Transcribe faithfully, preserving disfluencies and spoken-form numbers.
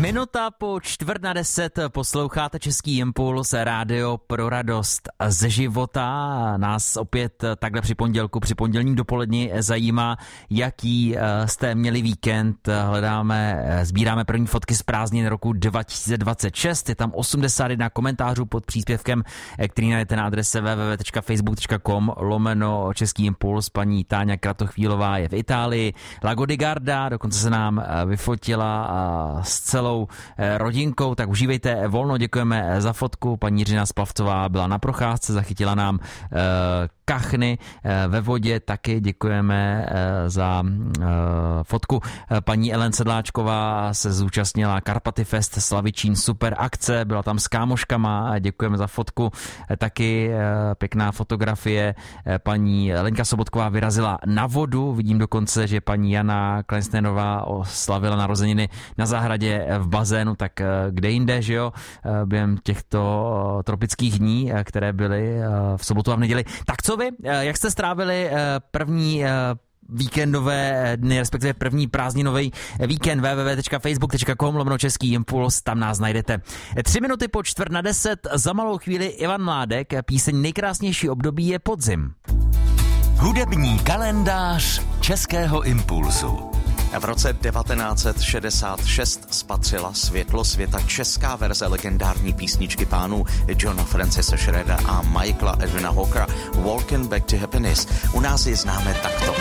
Minuta po čtvrt na deset posloucháte Český impuls, rádio pro radost ze života. Nás opět takhle při pondělku, při pondělním dopoledni zajímá, jaký jste měli víkend. Hledáme, sbíráme první fotky z prázdnin roku dva tisíce dvacet šest. Je tam osmdesát jedna komentářů pod příspěvkem, který najdete na adrese w w w tečka facebook tečka com lomeno Český impuls. Paní Táňa Kratochvílová je v Itálii. Lago di Garda dokonce se nám vyfotila s celou rodinkou, tak užívejte volno, děkujeme za fotku. Paní Jiřina Splavcová byla na procházce, zachytila nám kachny ve vodě, taky děkujeme za fotku. Paní Ellen Sedláčková se zúčastnila Karpaty Fest Slavičín, super akce, byla tam s kámoškama, děkujeme za fotku. Taky pěkná fotografie, paní Lenka Sobotková vyrazila na vodu, vidím dokonce, že paní Jana Kleinsteinová oslavila narozeniny na zahradě v bazénu, tak kde jinde, že jo, během těchto tropických dní, které byly v sobotu a v neděli. Tak co vy, jak jste strávili první víkendové dny, respektive první prázdninový víkend? w w w tečka facebook tečka com lomeno Český impuls, tam nás najdete. Tři minuty po čtvrt na deset, za malou chvíli Ivan Mládek, píseň Nejkrásnější období je podzim. Hudební kalendář Českého impulsu. V roce devatenáct set šedesát šest spatřila světlo světa česká verze legendární písničky pánů Johna Francise Schroedera a Michaela Edwina Hawkera Walking Back to Happiness. U nás ji známe takto.